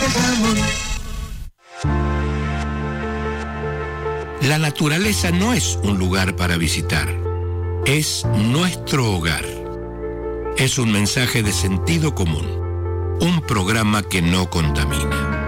La naturaleza no es un lugar para visitar, es nuestro hogar. Es un mensaje de sentido común, un programa que no contamina.